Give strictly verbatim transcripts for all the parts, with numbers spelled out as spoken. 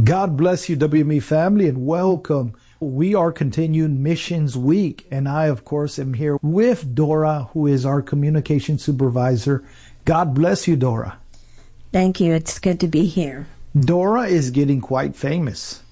God bless you, W M E family, and welcome. We are continuing Missions Week, and I, of course, am here with Dora, who is our communication supervisor. God bless you, Dora. Thank you. It's good to be here. Dora is getting quite famous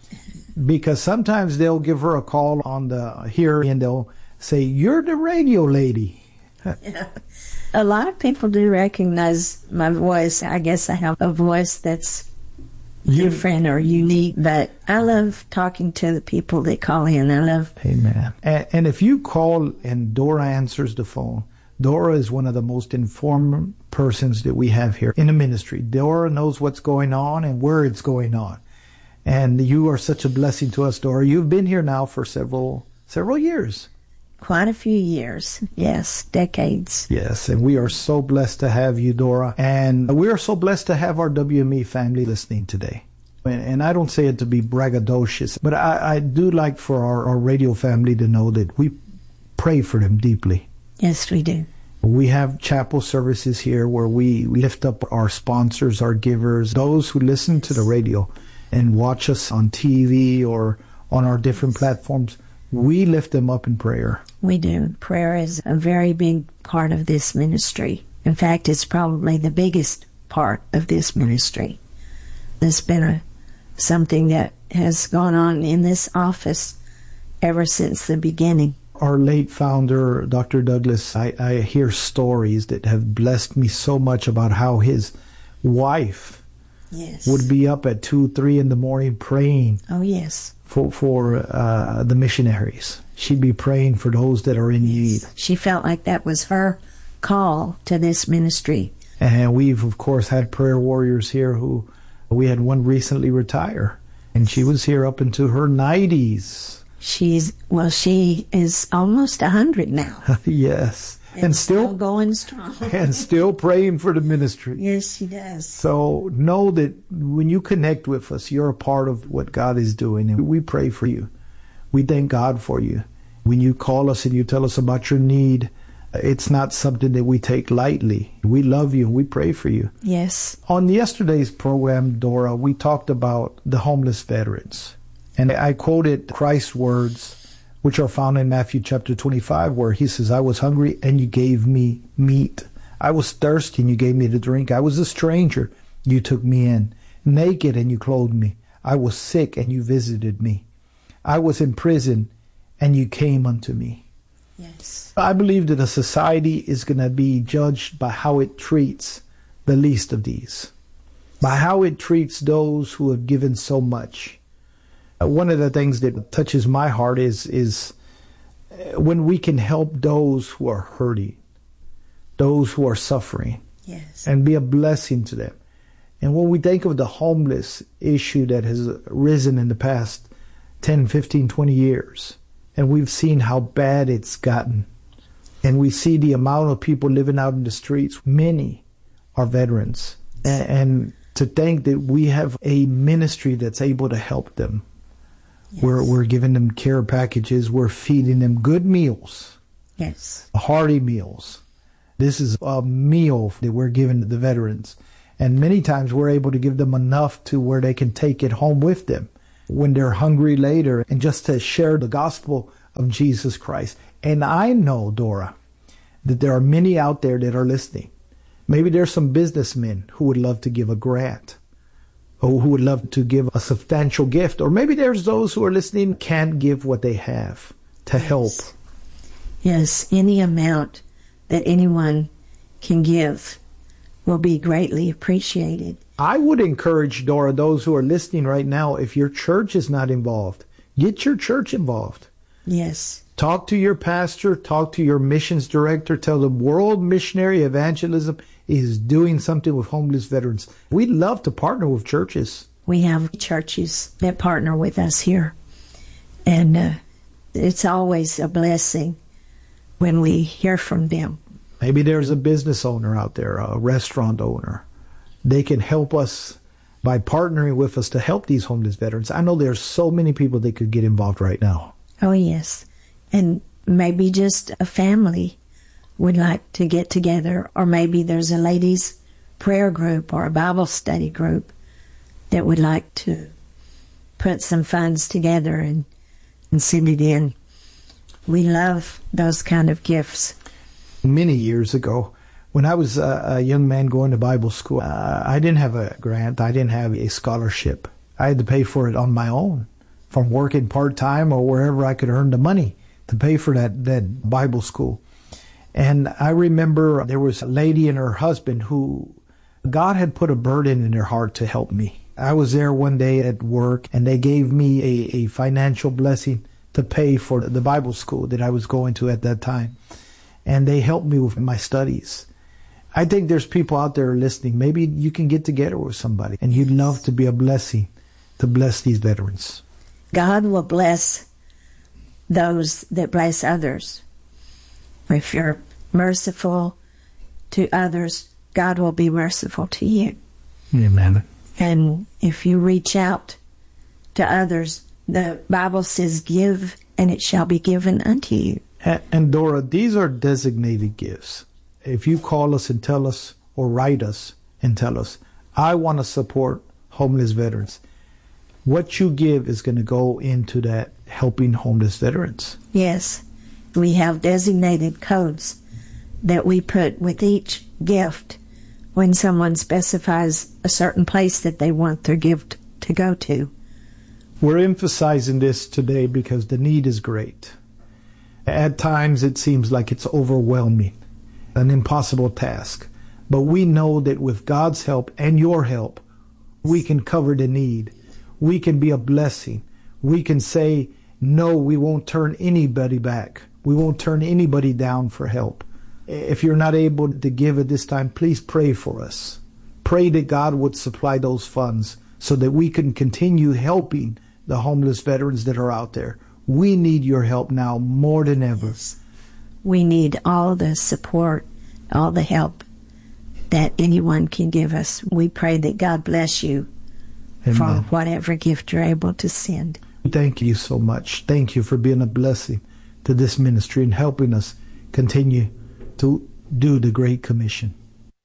because sometimes they'll give her a call on the here and they'll say, "You're the radio lady." Yeah. A lot of people do recognize my voice. I guess I have a voice that's different or unique, but I love talking to the people that call in. I love. Amen. And, and if you call and Dora answers the phone, Dora is one of the most informed persons that we have here in the ministry. Dora knows what's going on and where it's going on. And you are such a blessing to us, Dora. You've been here now for several several years. Quite a few years. Yes, decades. Yes, and we are so blessed to have you, Dora. And we are so blessed to have our W M E family listening today. And, and I don't say it to be braggadocious, but I, I do like for our, our radio family to know that we pray for them deeply. Yes, we do. We have chapel services here where we lift up our sponsors, our givers, those who listen to the radio and watch us on T V or on our different platforms. We lift them up in prayer. We do. Prayer is a very big part of this ministry. In fact, it's probably the biggest part of this ministry. It's been a, something that has gone on in this office ever since the beginning. Our late founder, Doctor Douglas, I, I hear stories that have blessed me so much about how his wife yes. would be up at two, three in the morning praying. Oh, yes. For, for uh, the missionaries. She'd be praying for those that are in need. She felt like that was her call to this ministry. And we've, of course, had prayer warriors here who, we had one recently retire. And she was here up into her nineties. She's, well, she is almost one hundred now. Yes. And, and still, still going strong. And still praying for the ministry. Yes, she does. So know that when you connect with us, you're a part of what God is doing. And we pray for you. We thank God for you. When you call us and you tell us about your need, it's not something that we take lightly. We love you and we pray for you. Yes. On yesterday's program, Dora, we talked about the homeless veterans. And I quoted Christ's words, which are found in Matthew chapter twenty-five, where he says, "I was hungry and you gave me meat. I was thirsty and you gave me to drink. I was a stranger, you took me in. Naked and you clothed me. I was sick and you visited me. I was in prison and you came unto me." Yes. I believe that a society is going to be judged by how it treats the least of these, by how it treats those who have given so much. One of the things that touches my heart is is when we can help those who are hurting, those who are suffering, yes, and be a blessing to them. And when we think of the homeless issue that has risen in the past ten, fifteen, twenty years, and we've seen how bad it's gotten, and we see the amount of people living out in the streets, many are veterans. And, and to think that we have a ministry that's able to help them. Yes. We're, we're giving them care packages. We're feeding them good meals. Yes. Hearty meals. This is a meal that we're giving to the veterans. And many times we're able to give them enough to where they can take it home with them when they're hungry later, and just to share the gospel of Jesus Christ. And I know, Dora, that there are many out there that are listening. Maybe there's some businessmen who would love to give a grant, or who would love to give a substantial gift. Or maybe there's those who are listening can't give what they have to yes. help. Yes, any amount that anyone can give will be greatly appreciated. I would encourage, Dora, those who are listening right now, if your church is not involved, get your church involved. Yes. Talk to your pastor, talk to your missions director, tell them World Missionary Evangelism is doing something with homeless veterans. We'd love to partner with churches. We have churches that partner with us here. And uh, it's always a blessing when we hear from them. Maybe there's a business owner out there, a restaurant owner. They can help us by partnering with us to help these homeless veterans. I know there's so many people that could get involved right now. Oh, yes. And maybe just a family would like to get together, or maybe there's a ladies' prayer group or a Bible study group that would like to put some funds together and, and send it in. We love those kind of gifts. Many years ago, when I was a, a young man going to Bible school, uh, I didn't have a grant. I didn't have a scholarship. I had to pay for it on my own, from working part-time or wherever I could earn the money to pay for that, that Bible school. And I remember there was a lady and her husband who God had put a burden in their heart to help me. I was there one day at work, and they gave me a, a financial blessing to pay for the Bible school that I was going to at that time. And they helped me with my studies. I think there's people out there listening. Maybe you can get together with somebody, and you'd love to be a blessing to bless these veterans. God will bless those that bless others. If you're merciful to others, God will be merciful to you. Amen. And if you reach out to others, the Bible says, give, and it shall be given unto you. And, and Dora, these are designated gifts. If you call us and tell us, or write us and tell us, I want to support homeless veterans, what you give is going to go into that helping homeless veterans. Yes. We have designated codes that we put with each gift when someone specifies a certain place that they want their gift to go to. We're emphasizing this today because the need is great. At times it seems like it's overwhelming, an impossible task. But we know that with God's help and your help, we can cover the need. We can be a blessing. We can say, no, we won't turn anybody back. We won't turn anybody down for help. If you're not able to give at this time, please pray for us. Pray that God would supply those funds so that we can continue helping the homeless veterans that are out there. We need your help now more than ever. We need all the support, all the help that anyone can give us. We pray that God bless you Amen. For whatever gift you're able to send. Thank you so much. Thank you for being a blessing to this ministry and helping us continue to do the Great Commission.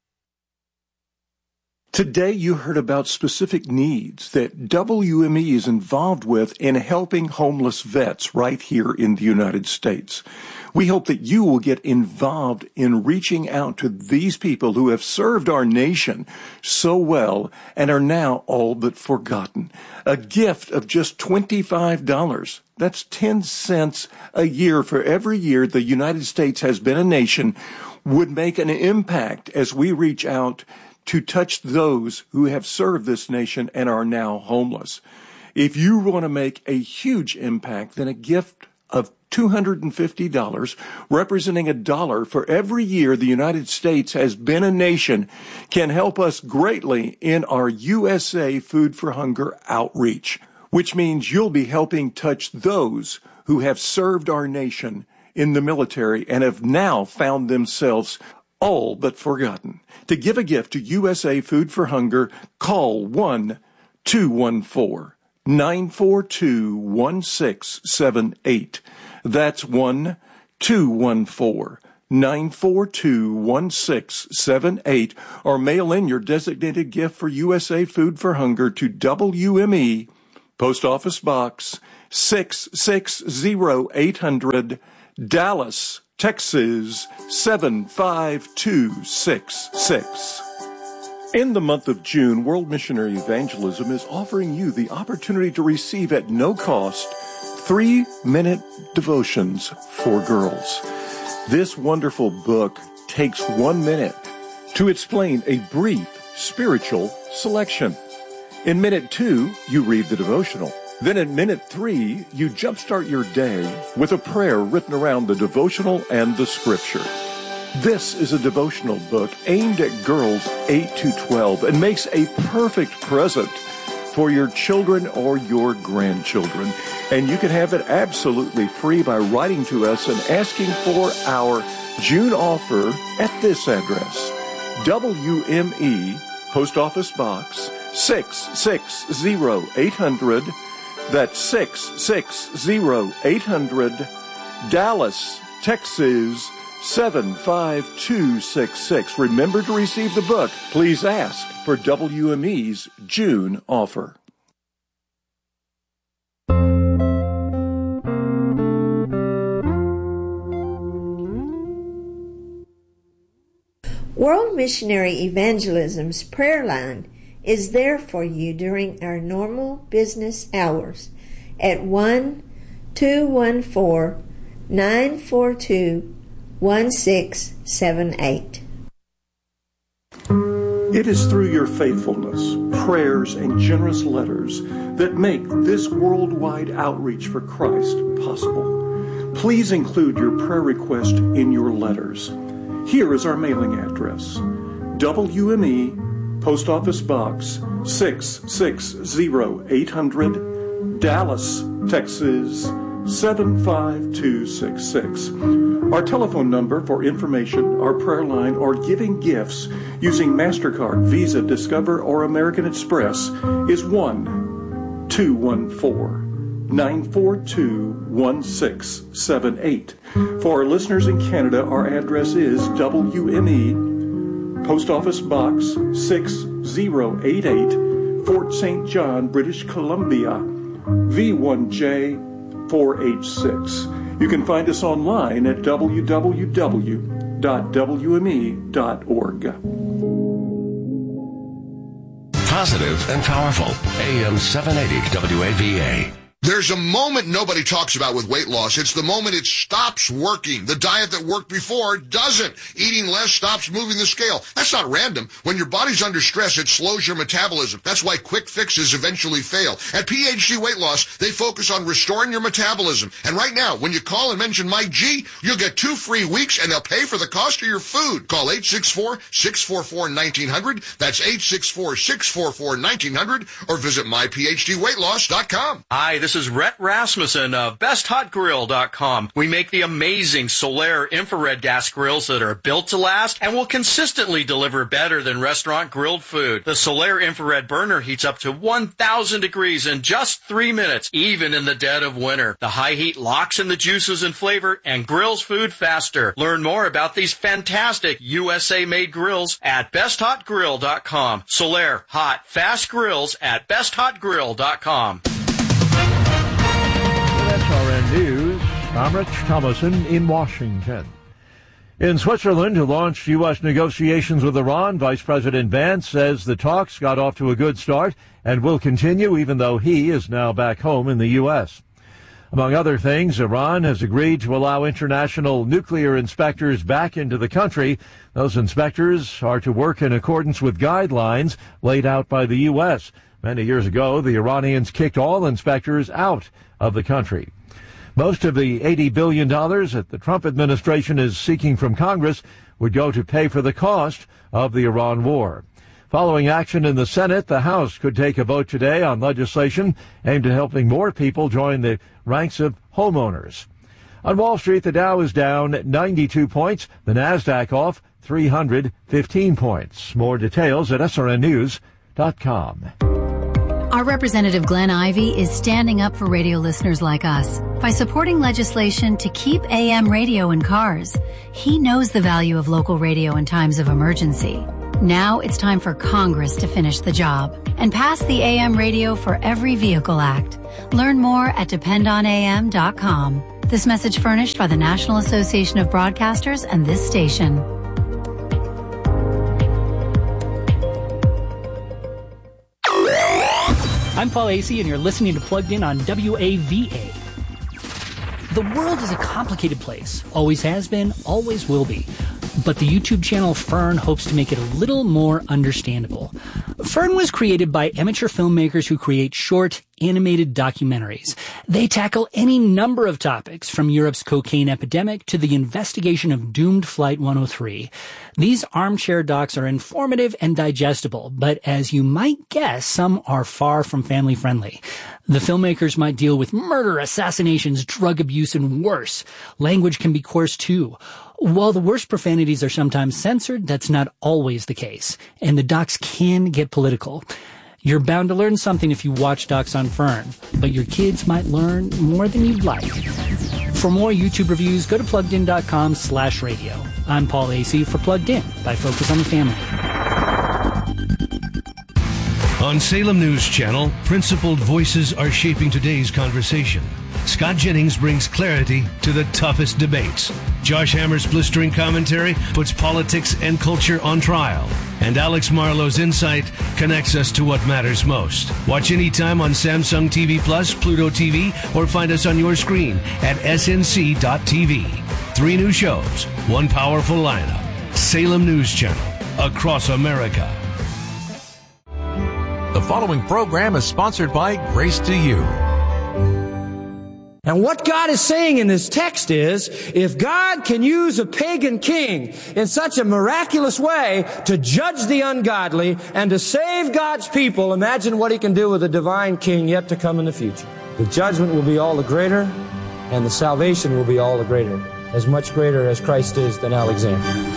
Today you heard about specific needs that W M E is involved with in helping homeless vets right here in the United States. We hope that you will get involved in reaching out to these people who have served our nation so well and are now all but forgotten. A gift of just twenty-five dollars. That's ten cents a year for every year the United States has been a nation would make an impact as we reach out to touch those who have served this nation and are now homeless. If you want to make a huge impact, then a gift of two hundred fifty dollars, representing a dollar for every year the United States has been a nation, can help us greatly in our U S A Food for Hunger outreach, which means you'll be helping touch those who have served our nation in the military and have now found themselves all but forgotten. To give a gift to U S A Food for Hunger, call one two one four, nine four two, one six seven eight. That's one two one four, nine four two, one six seven eight. Or mail in your designated gift for U S A Food for Hunger to W M E, Post Office Box six six zero eight hundred, Dallas, Texas seven five two six six. In the month of June, World Missionary Evangelism is offering you the opportunity to receive at no cost three-minute devotions for girls. This wonderful book takes one minute to explain a brief spiritual selection. In minute two, you read the devotional. Then in minute three, you jumpstart your day with a prayer written around the devotional and the scripture. This is a devotional book aimed at girls eight to twelve and makes a perfect present for your children or your grandchildren. And you can have it absolutely free by writing to us and asking for our June offer at this address. W M E, Post Office Box six six zero eight hundred. That's six six zero eight hundred, Dallas, Texas seven five two six six. Remember to receive the book. Please ask for W M E's June offer. World Missionary Evangelism's prayer line is there for you during our normal business hours at one two one four, nine four two, one six seven eight. It is through your faithfulness, prayers, and generous letters that make this worldwide outreach for Christ possible. Please include your prayer request in your letters. Here is our mailing address: W M E, Post Office Box six six zero eight hundred, Dallas, Texas seven five two six six. Our telephone number for information, our prayer line, or giving gifts using MasterCard, Visa, Discover, or American Express is one two one four, nine four two, one six seven eight. For our listeners in Canada, our address is W M E, Post Office Box six zero eight eight, Fort Saint John, British Columbia, V one J four H six. You can find us online at w w w dot w m e dot org. Positive and powerful. A M seven eighty W A V A. There's a moment nobody talks about with weight loss. It's the moment it stops working. The diet that worked before doesn't. Eating less stops moving the scale. That's not random. When your body's under stress, it slows your metabolism. That's why quick fixes eventually fail. At P H D Weight Loss, they focus on restoring your metabolism. And right now, when you call and mention Mike G, you'll get two free weeks and they'll pay for the cost of your food. Call eight six four, six four four, nineteen hundred. That's eight six four, six four four, nineteen hundred. Or visit my p h d weight loss dot com. Hi, this is Rhett Rasmussen of best hot grill dot com. We make the amazing Solaire infrared gas grills that are built to last and will consistently deliver better than restaurant grilled food. The Solaire infrared burner heats up to one thousand degrees in just three minutes, even in the dead of winter. The high heat locks in the juices and flavor and grills food faster. Learn more about these fantastic U S A-made grills at best hot grill dot com. Solaire hot, fast grills at best hot grill dot com. S R N News, I'm Rich Thomason in Washington. In Switzerland, who launched U S negotiations with Iran, Vice President Vance says the talks got off to a good start and will continue even though he is now back home in the U S. Among other things, Iran has agreed to allow international nuclear inspectors back into the country. Those inspectors are to work in accordance with guidelines laid out by the U S. Many years ago, the Iranians kicked all inspectors out of the country. Most of the eighty billion dollars that the Trump administration is seeking from Congress would go to pay for the cost of the Iran war. Following action in the Senate, the House could take a vote today on legislation aimed at helping more people join the ranks of homeowners. On Wall Street, the Dow is down ninety-two points, the NASDAQ off three hundred fifteen points. More details at S R N news dot com. Our Representative Glenn Ivey is standing up for radio listeners like us by supporting legislation to keep A M radio in cars. He knows the value of local radio in times of emergency. Now it's time for Congress to finish the job and pass the A M Radio for Every Vehicle Act. Learn more at depend on a m dot com. This message furnished by the National Association of Broadcasters and this station. I'm Paul Acey, and you're listening to Plugged In on W A V A. The world is a complicated place. Always has been, always will be. But the YouTube channel Fern hopes to make it a little more understandable. Fern was created by amateur filmmakers who create short, animated documentaries. They tackle any number of topics, from Europe's cocaine epidemic to the investigation of doomed Flight one oh three. These armchair docs are informative and digestible, but as you might guess, some are far from family-friendly. The filmmakers might deal with murder, assassinations, drug abuse, and worse. Language can be coarse, too. While the worst profanities are sometimes censored, that's not always the case, and the docs can get political. You're bound to learn something if you watch docs on Fern, but your kids might learn more than you'd like. For more YouTube reviews, go to pluggedin.com slash radio. I'm Paul Acey for Plugged In by Focus on the Family. On Salem News Channel, principled voices are shaping today's conversation. Scott Jennings brings clarity to the toughest debates. Josh Hammer's blistering commentary puts politics and culture on trial. And Alex Marlowe's insight connects us to what matters most. Watch anytime on Samsung T V Plus, Pluto T V, or find us on your screen at S N C dot T V. Three new shows, one powerful lineup. Salem News Channel, across America. The following program is sponsored by Grace to You. And what God is saying in this text is, if God can use a pagan king in such a miraculous way to judge the ungodly and to save God's people, imagine what he can do with a divine king yet to come in the future. The judgment will be all the greater, and the salvation will be all the greater, as much greater as Christ is than Alexander.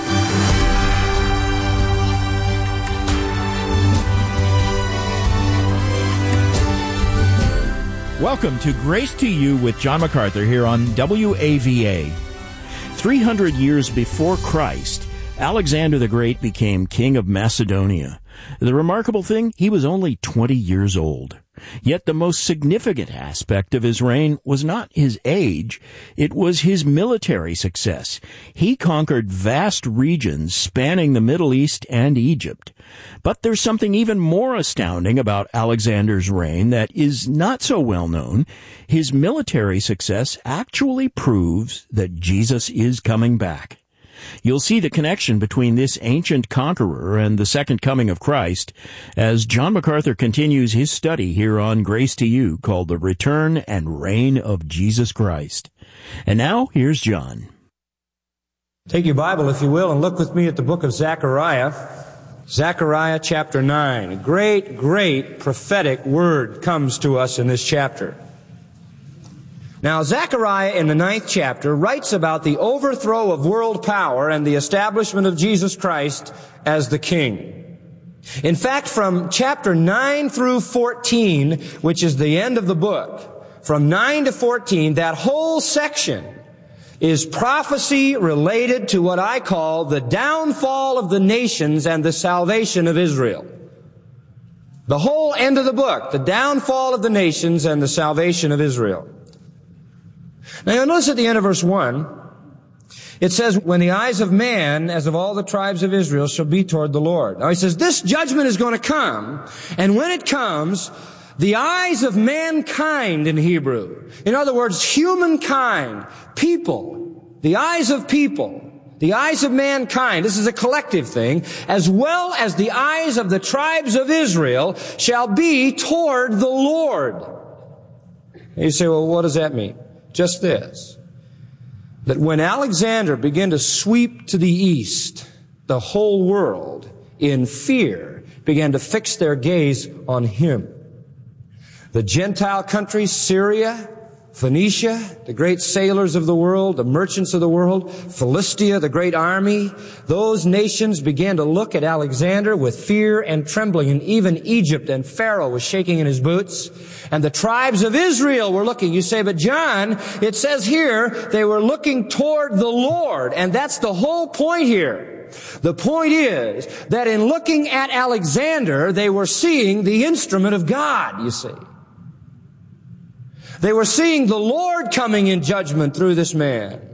Welcome to Grace to You with John MacArthur here on W A V A. three hundred years before Christ, Alexander the Great became king of Macedonia. The remarkable thing, he was only twenty years old. Yet the most significant aspect of his reign was not his age, it was his military success. He conquered vast regions spanning the Middle East and Egypt. But there's something even more astounding about Alexander's reign that is not so well known. His military success actually proves that Jesus is coming back. You'll see the connection between this ancient conqueror and the second coming of Christ as John MacArthur continues his study here on Grace to You called The Return and Reign of Jesus Christ. And now, here's John. Take your Bible, if you will, and look with me at the book of Zechariah. Zechariah chapter nine. A great, great prophetic word comes to us in this chapter. Now, Zechariah in the ninth chapter writes about the overthrow of world power and the establishment of Jesus Christ as the king. In fact, from chapter nine through fourteen, which is the end of the book, from nine to fourteen, that whole section is prophecy related to what I call the downfall of the nations and the salvation of Israel. The whole end of the book, the downfall of the nations and the salvation of Israel. Now you'll notice at the end of verse one, it says, when the eyes of man, as of all the tribes of Israel, shall be toward the Lord. Now he says, this judgment is going to come, and when it comes, the eyes of mankind in Hebrew. In other words, humankind, people, the eyes of people, the eyes of mankind, this is a collective thing, as well as the eyes of the tribes of Israel shall be toward the Lord. And you say, well, what does that mean? Just this, that when Alexander began to sweep to the east, the whole world, in fear, began to fix their gaze on him. The Gentile countries, Syria, Phoenicia, the great sailors of the world, the merchants of the world, Philistia, the great army, those nations began to look at Alexander with fear and trembling, and even Egypt and Pharaoh was shaking in his boots, and the tribes of Israel were looking. You say, but John, it says here, they were looking toward the Lord, and that's the whole point here. The point is that in looking at Alexander, they were seeing the instrument of God, you see. They were seeing the Lord coming in judgment through this man.